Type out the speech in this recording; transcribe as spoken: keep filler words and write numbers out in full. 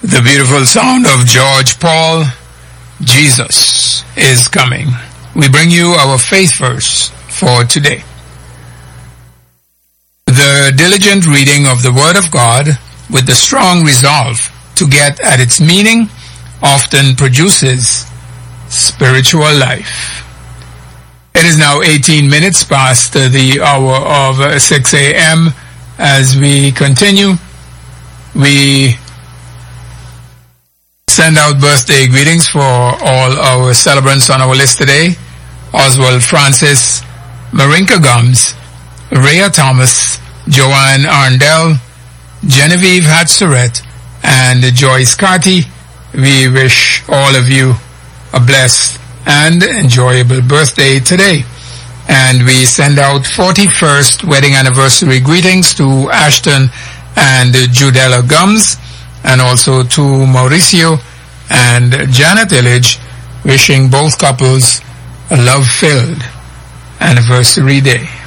The beautiful sound of George Paul, Jesus is coming. We bring you our faith verse for today. The diligent reading of the Word of God with the strong resolve to get at its meaning often produces spiritual life. It is now eighteen minutes past the hour of six a.m. As we continue, we send out birthday greetings for all our celebrants on our list today. Oswald Francis, Marinka Gums, Rhea Thomas, Joanne Arndell, Genevieve Hatzaret, and Joyce Carty. We wish all of you a blessed and enjoyable birthday today. And we send out forty-first wedding anniversary greetings to Ashton and Judella Gums, and also to Mauricio and Janet Illich, wishing both couples a love-filled anniversary day.